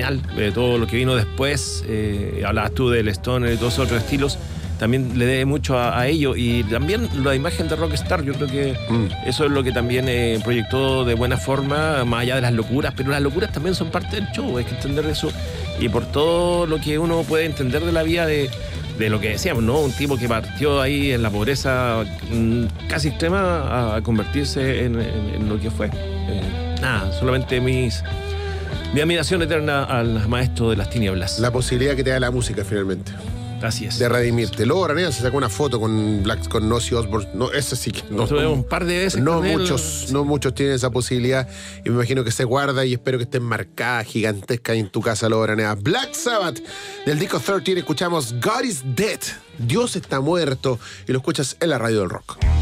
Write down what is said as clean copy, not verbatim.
todo lo que vino después, hablabas tú del Stoner y todos esos otros estilos, también le debe mucho a ello, y también la imagen de rockstar, yo creo que eso es lo que también proyectó de buena forma, más allá de las locuras, pero las locuras también son parte del show, hay que entender eso, y por todo lo que uno puede entender de la vida de lo que decíamos, ¿no? Un tipo que partió ahí en la pobreza casi extrema a convertirse en lo que fue. Solamente mi admiración eterna al maestro de las tinieblas. La posibilidad que te da la música finalmente. Así es. De redimirte. Luego Aranea se sacó una foto con Ozzy Osbourne. No, esa sí que no. Un par de veces. No muchos tienen esa posibilidad. Y me imagino que se guarda y espero que esté enmarcada, gigantesca en tu casa, luego Aranea. Black Sabbath, del disco 13, escuchamos God is Dead. Dios está muerto. Y lo escuchas en la radio del rock.